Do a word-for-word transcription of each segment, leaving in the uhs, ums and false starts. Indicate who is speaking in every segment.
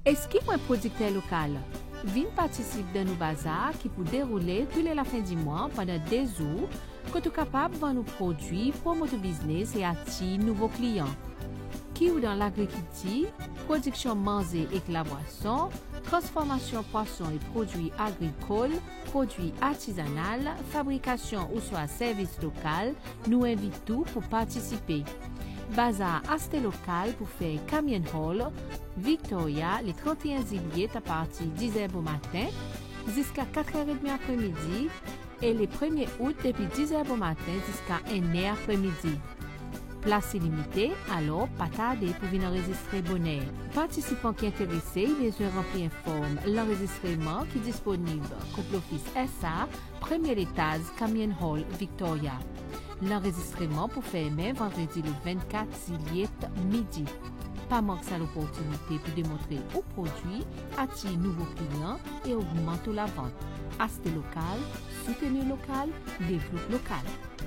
Speaker 1: Est-ce qu'il y a un producteur local? Vin participe de nos bazars qui peut dérouler tous les la fin du mois pendant des jours, que tu es capable de vendre nos produits, promouvoir business et attirer nouveaux clients. Qui ou dans l'agriculture, production manger et la boisson, transformation poisson et produits agricoles, produits artisanaux, fabrication ou soit service local, nous invitons pour participer. Bazar Asté local pour faire Camion Hall, Victoria, le trente et un juillet à partir de dix heures au matin jusqu'à quatre heures trente après-midi et le premier août depuis dix heures au matin jusqu'à une heure après-midi. Place illimitée, alors pas tarder pour venir enregistrer bonheur. Participants qui intéressés, les yeux remplis informent l'enregistrement qui est disponible contre l'office S A, premier étage, Camion Hall, Victoria. L'enregistrement pour faire mai vendredi le vingt-quatre juillet midi. Pas manquer à l'opportunité pour démontrer aux produits, attirer nouveaux clients et augmenter la vente. Asté local, soutenir local, développe local.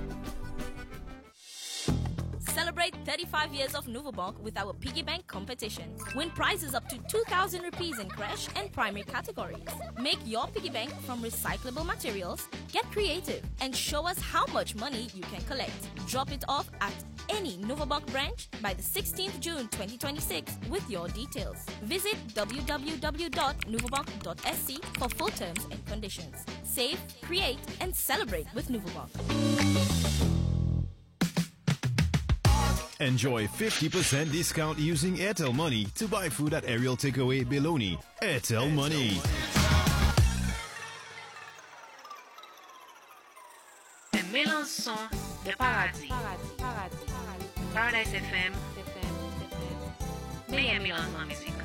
Speaker 2: Celebrate thirty-five years of Nuvobank with our piggy bank competition. Win prizes up to two thousand rupees in creche and primary categories. Make your piggy bank from recyclable materials, get creative, and show us how much money you can collect. Drop it off at any Nuvobank branch by the sixteenth of June twenty twenty-six with your details. Visit w w w dot nuvobank dot s c for full terms and conditions. Save, create, and celebrate with Nuvobank.
Speaker 3: Enjoy fifty percent discount using Airtel Money to buy food at Ariel Takeaway Beloni. Airtel Money.
Speaker 4: Un mélange son de paradis. Paradise F M. Meilleur mélange en musique.